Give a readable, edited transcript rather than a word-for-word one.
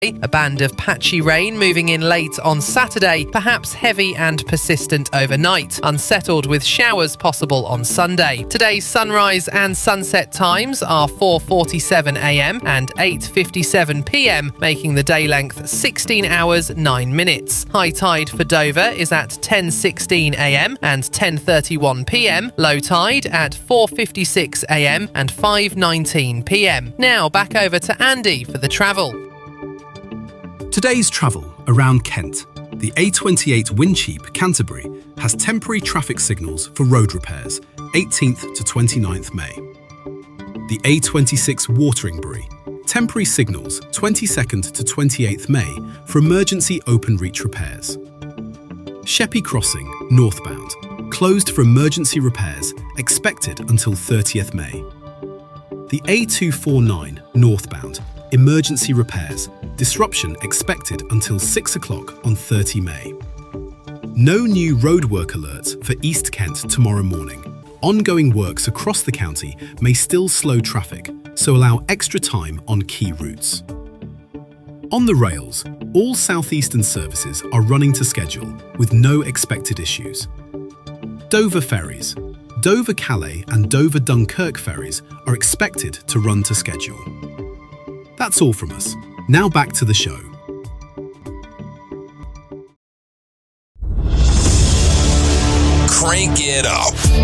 A band of patchy rain moving in late on Saturday, perhaps heavy and persistent overnight, unsettled with showers possible on Sunday. Today's sunrise and sunset times are 4:47 a.m. and 8:57 p.m, making the day length 16 hours 9 minutes. High tide for Dover is at 10:16 a.m. and 10:31 p.m, low tide at 4:56 a.m. and 5:19 p.m. Now back over to Andy for the travel. Today's travel around Kent. The A28 Wincheap, Canterbury, has temporary traffic signals for road repairs, 18th to 29th May. The A26 Wateringbury, temporary signals, 22nd to 28th May for emergency open reach repairs. Sheppey Crossing, northbound, closed for emergency repairs, expected until 30th May. The A249, northbound, emergency repairs, disruption expected until 6 o'clock on 30 May. No new roadwork alerts for East Kent tomorrow morning. Ongoing works across the county may still slow traffic, so allow extra time on key routes. On the rails, all southeastern services are running to schedule with no expected issues. Dover ferries, Dover-Calais and Dover-Dunkirk ferries are expected to run to schedule. That's all from us. Now back to the show. Crank it up.